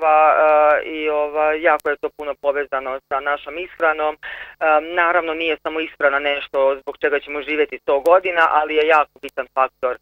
strava i jako je to puno povezano sa našom ishranom. Naravno nije samo ishrana nešto zbog čega ćemo živjeti 100 godina, ali je jako bitan faktor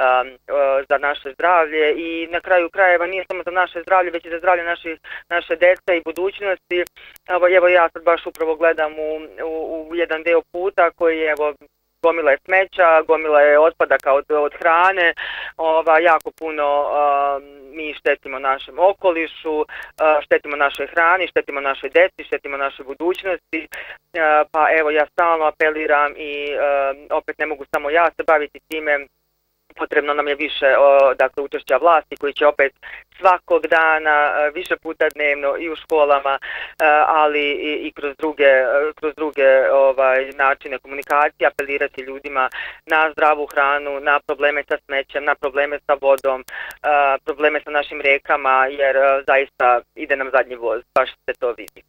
za naše zdravlje i na kraju krajeva nije samo za naše zdravlje, već i za zdravlje naše dece i budućnosti. Evo ja sad baš upravo gledam u jedan deo puta koji je gomila je smeća, gomila je otpadaka od hrane, jako puno mi štetimo našem okolišu, štetimo našoj hrani, štetimo našoj deci, štetimo našoj budućnosti, pa evo ja stalno apeliram i opet ne mogu samo ja se baviti time, potrebno nam je više učešća vlasti koji će opet svakog dana, više puta dnevno i u školama, ali i kroz druge načine komunikacije apelirati ljudima na zdravu hranu, na probleme sa smećem, na probleme sa vodom, probleme sa našim rekama, jer zaista ide nam zadnji voz, baš se to vidi.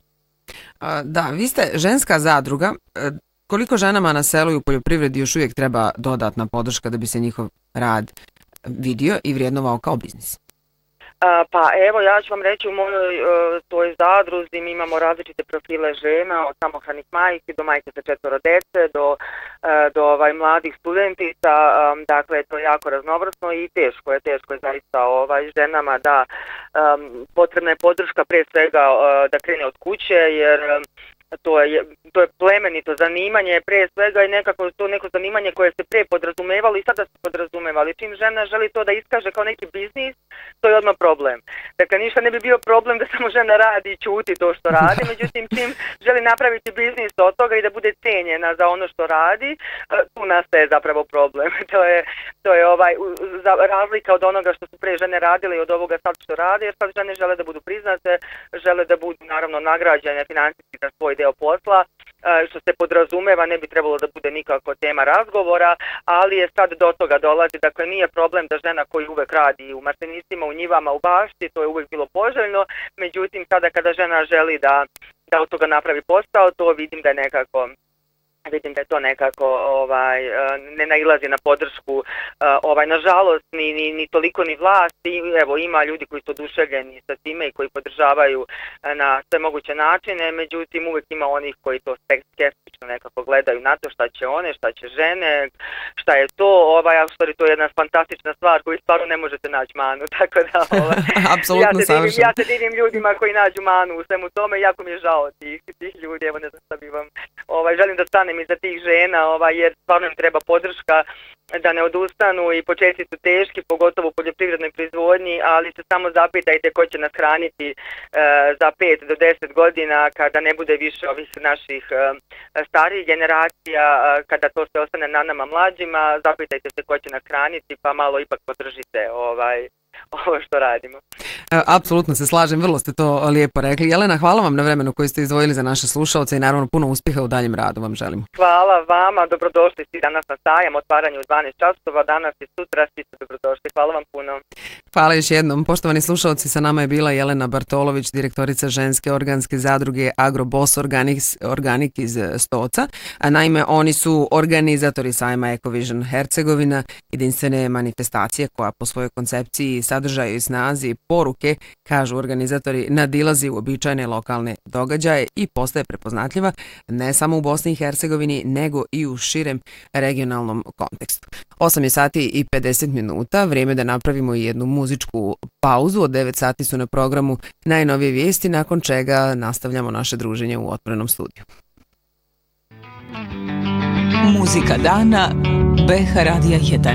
Da, vi ste ženska zadruga. Koliko ženama na selu i u poljoprivredi još uvijek treba dodatna podrška da bi se njihov rad vidio i vrijednovao kao biznis? Pa evo ja ću vam reći u mojoj toj zadruzi mi imamo različite profile žena, od samohranih majki do majke sa 4 dece, do mladih studentica, dakle to je jako raznovrsno i teško je zaista ženama da potrebna je podrška prije svega da krene od kuće, jer to je plemenito zanimanje prije svega i nekako to neko zanimanje koje se prije podrazumevalo i sada se podrazumevali. Čim žena želi to da iskaže kao neki biznis, to je odmah problem. Dakle, ništa ne bi bio problem da samo žena radi i ćuti to što radi, međutim čim želi napraviti biznis od toga i da bude cijenjena za ono što radi, tu nastaje zapravo problem. To je razlika od onoga što su prije žene radile i od ovoga sad što rade, jer sad žene žele da budu priznate, žele da budu naravno nagrađene financijski za svoj deo posla, što se podrazumeva, ne bi trebalo da bude nikako tema razgovora, ali je sad do toga dolazi. Dakle, nije problem da žena koji uvek radi u maslinicima, u njivama, u bašti, to je uvek bilo poželjno, međutim sada kada žena želi da od toga napravi posao, to vidim da je to nekako ne nailazi na podršku, nažalost ni toliko ni vlasti. Evo ima ljudi koji su oduševljeni sa time i koji podržavaju na sve moguće načine, međutim uvijek ima onih koji to skeptično nekako gledaju na to šta će one, šta će žene, šta je to, to je jedna fantastična stvar koju stvarno ne možete naći manu, tako da ja se divim ljudima koji nađu manu u svemu tome, jako mi je žao tih ljudi, evo ne znam šta bi vam, želim da stanem iza tih žena, jer stvarno im treba podrška da ne odustanu i početci su teški, pogotovo u poljoprivrednoj proizvodnji, ali se samo zapitajte ko će nas hraniti za 5 do 10 godina kada ne bude više ovih naših starijih generacija, kada to se ostane na nama mlađima, zapitajte se ko će nas hraniti pa malo ipak podržite ovo što radimo. Apsolutno se slažem, vrlo ste to lijepo rekli. Jelena, hvala vam na vremenu koji ste izdvojili za naše slušalce i naravno puno uspjeha u daljem radu vam želimo. Hvala vama, dobrodošli svi danas na sajam, otvaranju u 12 časova, danas i sutra, svi ste dobrodošli. Hvala vam puno. Hvala još jednom. Poštovani slušalci, sa nama je bila Jelena Bartolović, direktorica ženske organske zadruge Agrobos Organik iz Stoca. Naime, oni su organizatori sajma Ecovision Hercegovina, jedinstvene manifestacije koja po svojoj koncepciji, sadržaju i snazi poruke, kažu organizatori, nadilazi uobičajene lokalne događaje i postaje prepoznatljiva ne samo u Bosni i Hercegovini, nego i u širem regionalnom kontekstu. 8 je sati i 50 minuta, vrijeme da napravimo i jednu muzičku pauzu. Od 9 sati su na programu najnovije vijesti, nakon čega nastavljamo naše druženje u otvorenom studiju. Muzika dana BH Radija 1.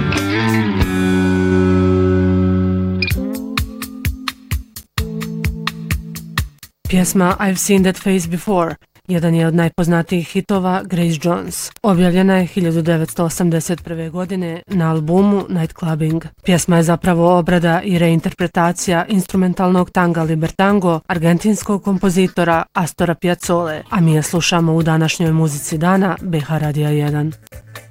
Pjesma I've Seen That Face Before jedan je od najpoznatijih hitova Grace Jones. Objavljena je 1981. godine na albumu Night Clubbing. Pjesma je zapravo obrada i reinterpretacija instrumentalnog tanga Libertango argentinskog kompozitora Astora Piazzole, a mi je slušamo u današnjoj muzici dana BH Radija 1.